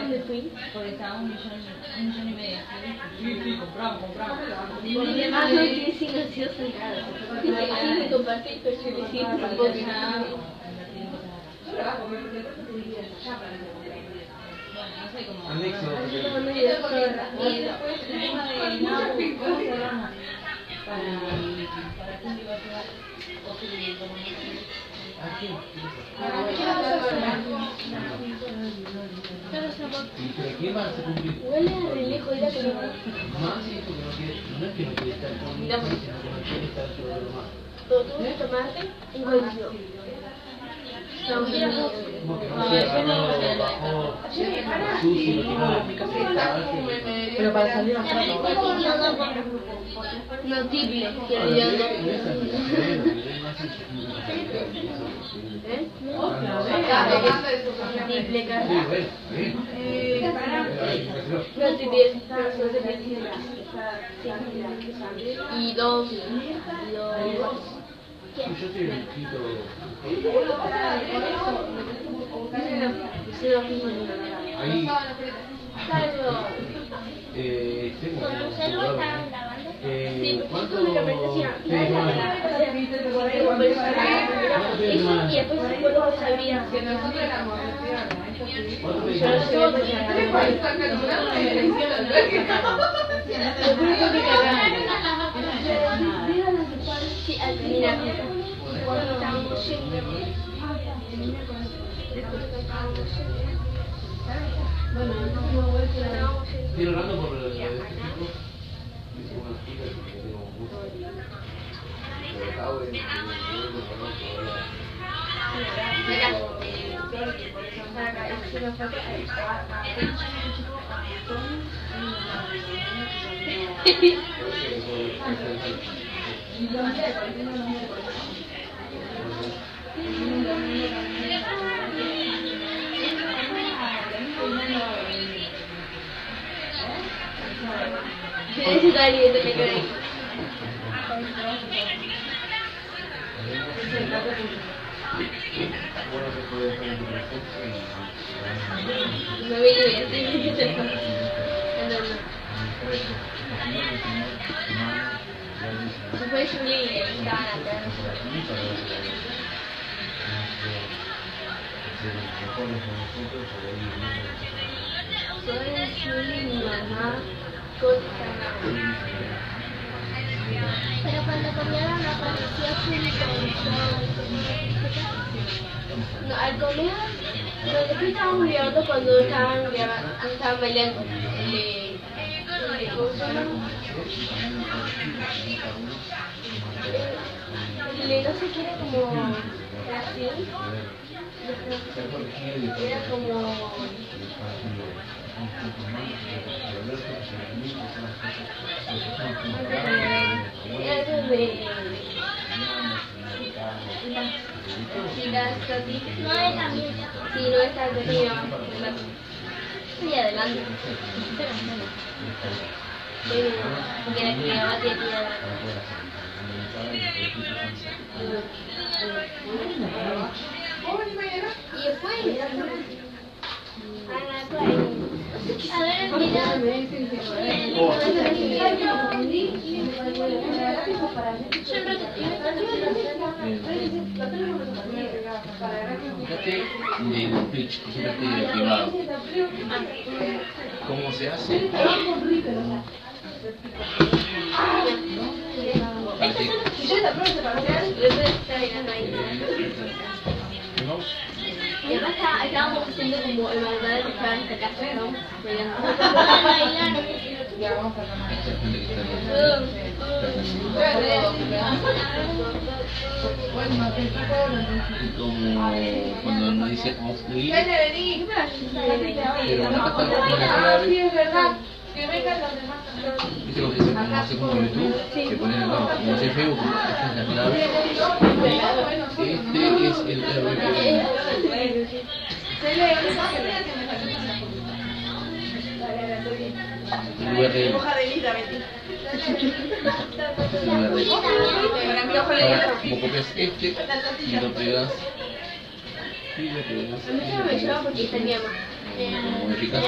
dónde fui? Porque estaba 1,5 millones. Sí, compramos. Ah, no, tiene sin gaseosa. Sí, me compartí, pero sí, porque nada. No sé cómo. Anexo. Y después el tema de nada, ¿cómo cerramos? Para quién iba a quedar posible comunicación. ¿Quién va a hacer cumplir? Huele a re lejos, era como... Más sí, porque no es que no quiere estar con mi sino que no quiere estar solo de lo más. Tomate, un coliflor. No, quiero Como que no se agarró, bajó, sucio, lo tiró. Pero para salir a hacer no triple, quiero yo. Triple carne. No triple, y dos. Yo estoy en el quinto. Ahí. Tengo ¿Con Lucero estaban grabando? ¿Cuánto? Sí, y después se fue lo que sabía. Sí, al terminar. Cuando estábamos yendo. Estoy hablando por lo de este chico. Dice una chica que tengo un gusto. Lo acabo de Ese Dani, te me quedé. No vi bien, se fue Julie y estaban atrás. Soy Julie, mi mamá, con pero cuando comieron apareció Julie con no, al comer, después estábamos grabando cuando estaban bailando. No sé qué era como Brasil. Era como... No es la mía. Sí, no es la mía. Sí, adelante. Porque la que mi mamá tiene que ir adelante. Y después... A ver, mira. Fíjate del pitch, fíjate del privado. ¿Cómo se hace? Y además estábamos haciendo como el verdadero que estaba en esta casa, ¿no? Ya vamos a tomar. Como cuando uno dice off the pero acá está la clave. ¿Viste lo que dice? Como hace como YouTube, que ponen acá, como hace Facebook, esta es la clave. Este es el RPM. Hoja de lista, Betty. Ahora, vos copias este y lo pegas. Y lo pegas. A mí no me lleva porque está mi mamá. Modificas.